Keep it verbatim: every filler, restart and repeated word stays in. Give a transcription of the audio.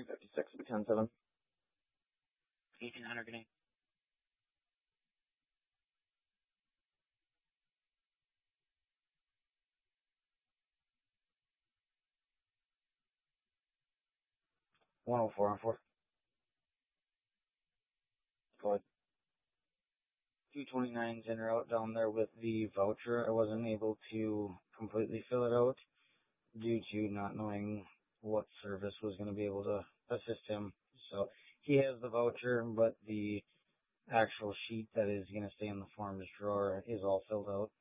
two fifty-six, ten seven. eighteen hundred, good day. one oh four on four. Go ahead. two twenty-nine's in route down there with the voucher. I wasn't able to completely fill it out due to not knowing what service was going to be able to assist him. So he has the voucher, but the actual sheet that is going to stay in the forms drawer is all filled out.